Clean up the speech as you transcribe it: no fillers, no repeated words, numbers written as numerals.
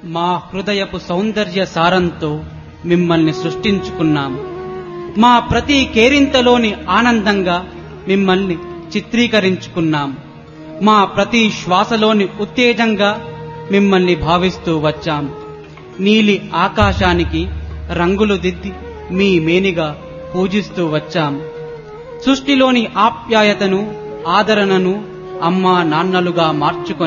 మా హృదయపు సౌందర్య సారంతో మిమ్మల్ని సృష్టించుకున్నాం. మా ప్రతి కేరింతలోని ఆనందంగా మిమ్మల్ని చిత్రీకరించుకున్నాం. మా ప్రతి శ్వాసలోని ఉత్తేజంగా మిమ్మల్ని భావిస్తూ వచ్చాం. నీలి ఆకాశానికి రంగులు దిద్ది మీ మేనిగా పూజిస్తూ వచ్చాం. సృష్టిలోని ఆప్యాయతను, ఆదరణను అమ్మా నాన్నలుగా మార్చుకొని